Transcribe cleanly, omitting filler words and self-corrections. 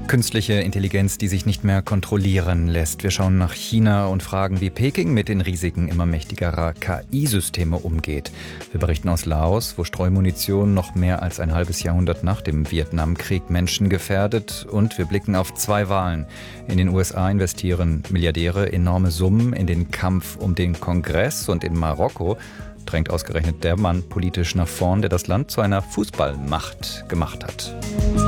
Künstliche Intelligenz, die sich nicht mehr kontrollieren lässt. Wir schauen nach China und fragen, wie Peking mit den Risiken immer mächtigerer KI-Systeme umgeht. Wir berichten aus Laos, wo Streumunition noch mehr als ein halbes Jahrhundert nach dem Vietnamkrieg Menschen gefährdet. Und wir blicken auf 2 Wahlen. In den USA investieren Milliardäre enorme Summen in den Kampf um den Kongress. Und in Marokko drängt ausgerechnet der Mann politisch nach vorn, der das Land zu einer Fußballmacht gemacht hat.